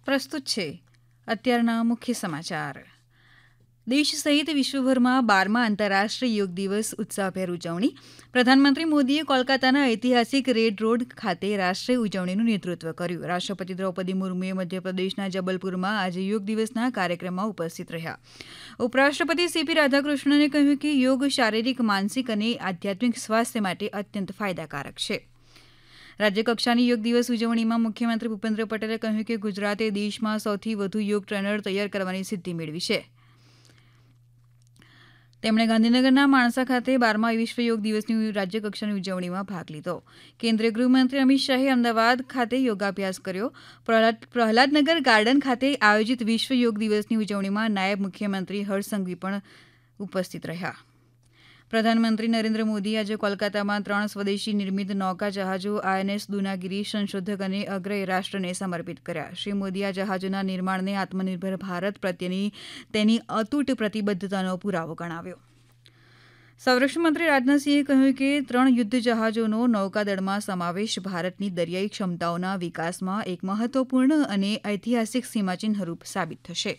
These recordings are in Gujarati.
પ્રસ્તુત છે અત્યારના મુખ્ય સમાચાર. દેશ સહિત વિશ્વભરમાં 12મા આંતરરાષ્ટ્રીય યોગ દિવસ ઉત્સાહભેર ઉજવણી. પ્રધાનમંત્રી મોદીએ કોલકાતાના ઐતિહાસિક રેડ રોડ ખાતે રાષ્ટ્રીય ઉજવણીનું નેતૃત્વ કર્યું. રાષ્ટ્રપતિ દ્રૌપદી મુર્મુએ મધ્યપ્રદેશના જબલપુરમાં આજે યોગ દિવસના કાર્યક્રમમાં ઉપસ્થિત રહ્યા. ઉપરાષ્ટ્રપતિ સીપી રાધાકૃષ્ણને કહ્યું કે યોગ શારીરિક, માનસિક અને આધ્યાત્મિક સ્વાસ્થ્ય માટે અત્યંત ફાયદાકારક છે. રાજ્યકક્ષાની યોગ દિવસ ઉજવણીમાં મુખ્યમંત્રી ભૂપેન્દ્ર પટેલે કહ્યું કે ગુજરાતે દેશમાં સૌથી વધુ યોગ ટ્રેનર તૈયાર કરવાની સિદ્ધિ મેળવી છે. તેમણે ગાંધીનગરના માણસા ખાતે 12મા વિશ્વ યોગ દિવસની રાજ્યકક્ષાની ઉજવણીમાં ભાગ લીધો. કેન્દ્રીય ગૃહમંત્રી અમિત શાહે અમદાવાદ ખાતે યોગાભ્યાસ કર્યો. પ્રહલાદનગર ગાર્ડન ખાતે આયોજિત વિશ્વ યોગ દિવસની ઉજવણીમાં નાયબ મુખ્યમંત્રી હર્ષ સંઘવી પણ ઉપસ્થિત રહ્યા. પ્રધાનમંત્રી નરેન્દ્ર મોદી આજે કોલકાતામાં 3 સ્વદેશી નિર્મિત નૌકા જહાજો INS દુનાગીરી સંશોધક અને અગ્રય રાષ્ટ્રને સમર્પિત કર્યા. શ્રી મોદીએ આ જહાજોના નિર્માણને આત્મનિર્ભર ભારત પ્રત્યેની તેની અતૂટ પ્રતિબદ્ધતાનો પુરાવો ગણાવ્યો. સંરક્ષણ મંત્રી રાજનાથસિંહે કહ્યું કે 3 યુદ્ધ જહાજોનો નૌકાદળમાં સમાવેશ ભારતની દરિયાઈ ક્ષમતાઓના વિકાસમાં એક મહત્વપૂર્ણ અને ઐતિહાસિક સીમાચિહ્નરૂપ સાબિત થશે.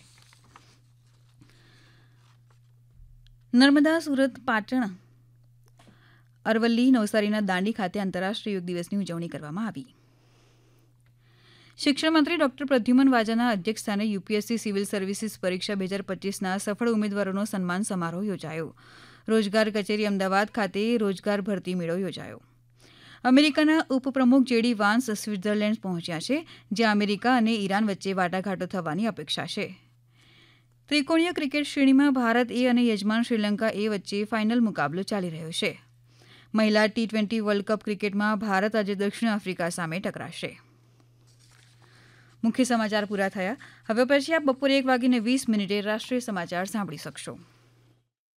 નર્મદા, સુરત, પાટણ, અરવલ્લી, નવસારીના દાંડી ખાતે આંતરરાષ્ટ્રીય યોગ દિવસની ઉજવણી કરવામાં આવી. શિક્ષણ મંત્રી ડોક્ટર પ્રદ્યુમન વાજાના અધ્યક્ષસ્થાને યુપીએસસી સિવિલ સર્વિસીસ પરીક્ષા 2025ના સફળ ઉમેદવારોનો સન્માન સમારોહ યોજાયો. રોજગાર કચેરી અમદાવાદ ખાતે રોજગાર ભરતી મેળો યોજાયો. અમેરિકાના ઉપપ્રમુખ જેડી વાન્સ સ્વિટ્ઝરલેન્ડ પહોંચ્યા છે, જ્યાં અમેરિકા અને ઈરાન વચ્ચે વાટાઘાટો થવાની અપેક્ષા છે. ત્રિકોણીય ક્રિકેટ શ્રેણીમાં ભારત એ અને યજમાન શ્રીલંકા એ વચ્ચે ફાઇનલ મુકાબલો ચાલી રહ્યો છે. મહિલા T20 વર્લ્ડ કપ ક્રિકેટમાં ભારત આજે દક્ષિણ આફ્રિકા સામે ટકરાશે. મુખ્ય સમાચાર પૂરા થયા. હવે પછી આપ બપોરે 1:20 રાષ્ટ્રીય સમાચાર સાંભળી શકશો.